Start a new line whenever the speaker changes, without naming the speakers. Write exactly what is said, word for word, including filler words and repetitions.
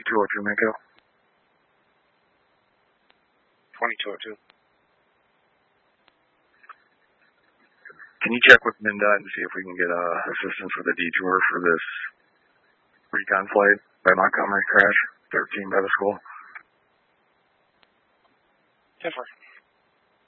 two oh two Mako.
twenty-two oh two.
Can you check with MnDOT and see if we can get uh, assistance with a detour for this recon flight by Montgomery crash, thirteen by the school?
ten four.